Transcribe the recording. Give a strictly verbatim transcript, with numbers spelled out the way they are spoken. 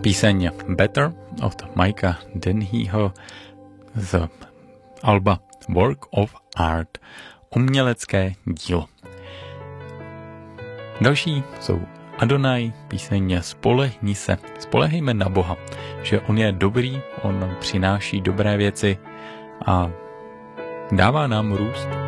Píseň Better od Mikea Dennyho z alba Work of Art, umělecké dílo. Další jsou Adonai, píseň Spolehni se, spolehejme na Boha, že on je dobrý, on přináší dobré věci a dává nám růst.